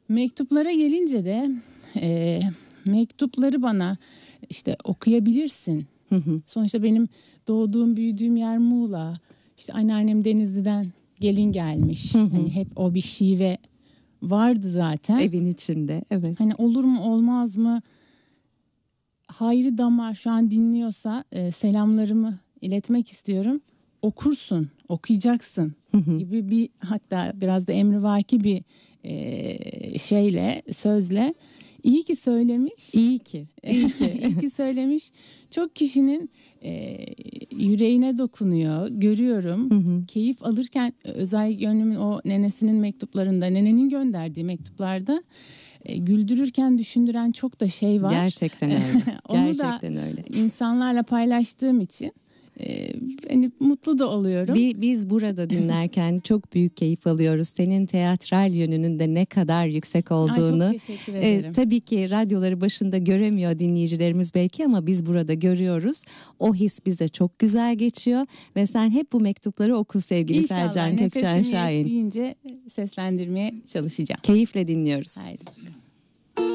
Mektuplara gelince de mektupları bana işte okuyabilirsin. Sonuçta benim doğduğum büyüdüğüm yer Muğla. İşte anneannem Denizli'den gelin gelmiş. Hani hep o bir şive vardı zaten. Evin içinde, evet. Hani olur mu olmaz mı? Hayri Damar şu an dinliyorsa selamlarımı iletmek istiyorum. Okursun, okuyacaksın gibi bir, hatta biraz da emrivaki bir sözle. İyi ki söylemiş. İyi ki. İyi ki söylemiş. Çok kişinin yüreğine dokunuyor. Görüyorum. Keyif alırken özellikle gönlümün o nenesinin mektuplarında, nenenin gönderdiği mektuplarda güldürürken düşündüren çok da şey var. Gerçekten öyle. Onu Gerçekten da öyle. insanlarla paylaştığım için hani mutlu da oluyorum. Biz burada dinlerken çok büyük keyif alıyoruz. Senin teatral yönünün de ne kadar yüksek olduğunu. Çok teşekkür ederim. Tabii ki radyoları başında göremiyor dinleyicilerimiz belki ama biz burada görüyoruz. O his bize çok güzel geçiyor ve sen hep bu mektupları oku sevgili İnşallah, Selcan Kökçen Şahin. nefesim yettiğince seslendirmeye çalışacağım. Keyifle dinliyoruz. Haydi.